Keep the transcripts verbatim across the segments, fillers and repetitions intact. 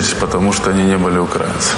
женились, потому что они не были украинцами.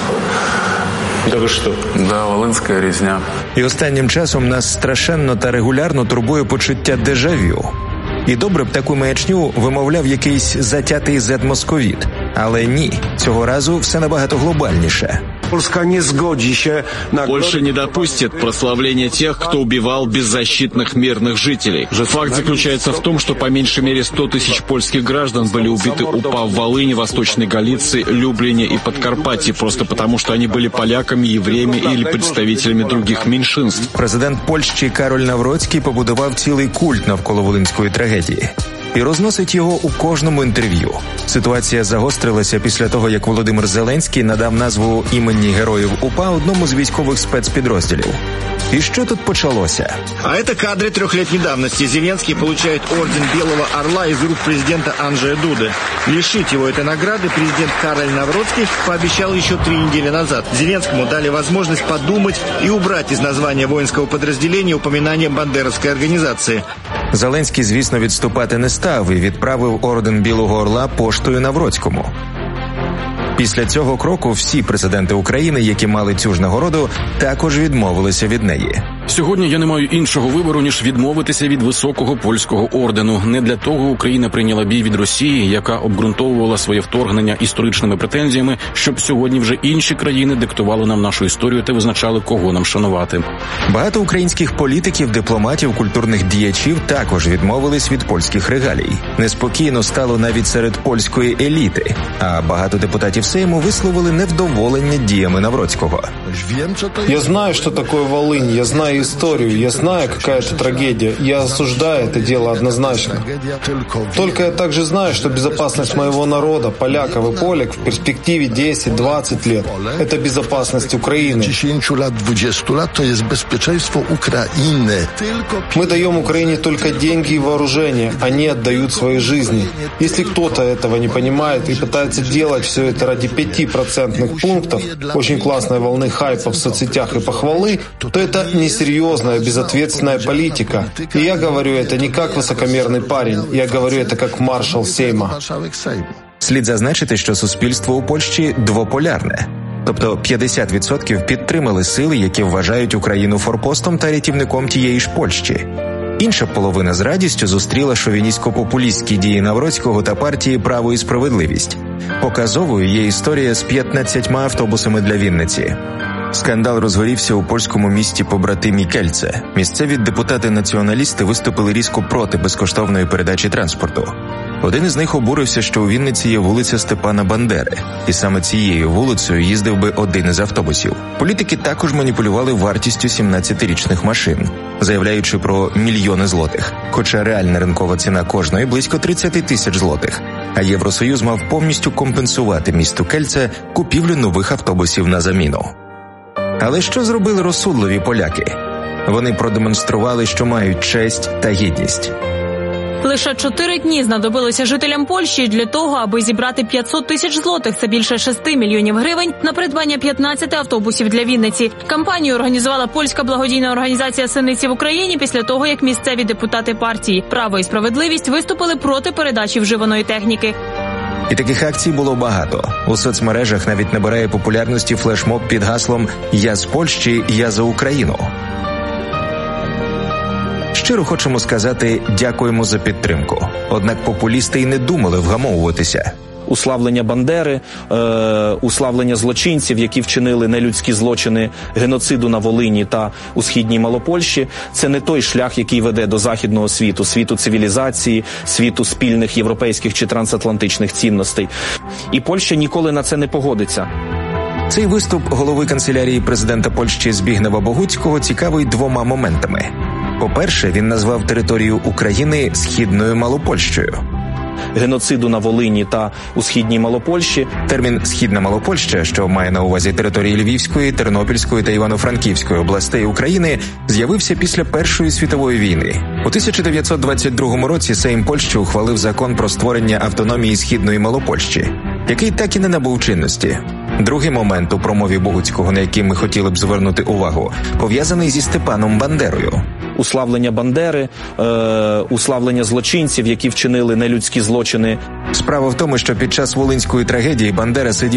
Да ви що? Да, волинська різня. І останнім часом нас страшенно та регулярно турбує почуття дежавю. І добре б таку маячню вимовляв якийсь затятий зет-московіт. Але ні, цього разу все набагато глобальніше. Польска не згодzi się на... Польша не допустит прославления тех, кто убивал беззащитных мирных жителей. Факт заключается в том, что по меньшей мере сто тысяч польских граждан были убиты УПА в Волыни, Восточной Галиции, Люблине и Подкарпатье, просто потому, что они были поляками, евреями или представителями других меньшинств. Президент Польщі Кароль Навроцький побудував цілий культ навколо волинської трагедії. І розносить його у кожному інтерв'ю. Ситуація загострилася після того, як Володимир Зеленський надав назву імені героїв УПА одному з військових спецпідрозділів. И что тут почалося? А это кадры трехлетней давности. Зеленский получает орден Белого Орла из рук президента Анджея Дуды. Лишить его этой награды президент Кароль Навроцький пообещал еще три недели назад. Зеленскому дали возможность подумать и убрать из названия воинского подразделения упоминание бандеровской организации. Зеленський, звісно, відступати не став і відправив орден Білого Орла поштою Навроцькому. Після цього кроку всі президенти України, які мали цю ж нагороду, також відмовилися від неї. Сьогодні я не маю іншого вибору, ніж відмовитися від високого польського ордену. Не для того Україна прийняла бій від Росії, яка обґрунтовувала своє вторгнення історичними претензіями, щоб сьогодні вже інші країни диктували нам нашу історію та визначали, кого нам шанувати. Багато українських політиків, дипломатів, культурних діячів також відмовились від польських регалій. Неспокійно стало навіть серед польської еліти, а багато депутатів Сейму висловили невдоволення діями Навроцького. Я знаю, что такое Волынь, я знаю историю, я знаю, какая это трагедия, я осуждаю это дело однозначно. Только я также знаю, что безопасность моего народа, поляков и полек, в перспективе десять-двадцать лет – это безопасность Украины. Мы даем Украине только деньги и вооружение, они отдают свои жизни. Если кто-то этого не понимает и пытается делать все это ради пяти процентных пунктов, очень классной волны хайпа в соцсетях и похвалы, то это несерьезная, безответственная политика. И я говорю это не как высокомерный парень, я говорю это как маршал Сейма. Слід зазначити, що суспільство у Польщі двополярне. Тобто п'ятдесят відсотків підтримали сили, які вважають Україну форпостом та рятівником тієї ж Польщі. Інша половина з радістю зустріла шовіністсько-популістські дії Навроцького та партії «Право і справедливість». Показовою є історія з п'ятнадцятьма автобусами для Вінниці. Скандал розгорівся у польському місті побратимі Кельце. Місцеві депутати-націоналісти виступили різко проти безкоштовної передачі транспорту. Один із них обурився, що у Вінниці є вулиця Степана Бандери, і саме цією вулицею їздив би один із автобусів. Політики також маніпулювали вартістю сімнадцятирічних машин, заявляючи про мільйони злотих, хоча реальна ринкова ціна кожної близько тридцять тисяч злотих, а Євросоюз мав повністю компенсувати місту Кельце купівлю нових автобусів на заміну. Але що зробили розсудливі поляки? Вони продемонстрували, що мають честь та гідність. Лише чотири дні знадобилося жителям Польщі для того, аби зібрати п'ятсот тисяч злотих, це більше шести мільйонів гривень, на придбання п'ятнадцяти автобусів для Вінниці. Кампанію організувала польська благодійна організація «Синиці в Україні» після того, як місцеві депутати партії «Право і справедливість» виступили проти передачі вживаної техніки. І таких акцій було багато. У соцмережах навіть набирає популярності флешмоб під гаслом «Я з Польщі, я за Україну». Щиро хочемо сказати «дякуємо за підтримку». Однак популісти й не думали вгамовуватися. Уславлення Бандери, е, уславлення злочинців, які вчинили нелюдські злочини геноциду на Волині та у Східній Малопольщі, це не той шлях, який веде до західного світу, світу цивілізації, світу спільних європейських чи трансатлантичних цінностей. І Польща ніколи на це не погодиться. Цей виступ голови канцелярії президента Польщі Збігнева Богуцького цікавий двома моментами. По-перше, він назвав територію України Східною Малопольщею. Геноциду на Волині та у Східній Малопольщі. Термін «Східна Малопольща», що має на увазі території Львівської, Тернопільської та Івано-Франківської областей України, з'явився після Першої світової війни. У тисяча дев'ятсот двадцять другому році Сейм Польщі ухвалив закон про створення автономії Східної Малопольщі, який так і не набув чинності. Другий момент у промові Богуцького, на який ми хотіли б звернути увагу, пов'язаний зі Степаном Бандерою. Уславлення Бандери, е, уславлення злочинців, які вчинили нелюдські злочини. Справа в тому, що під час волинської трагедії Бандера сидів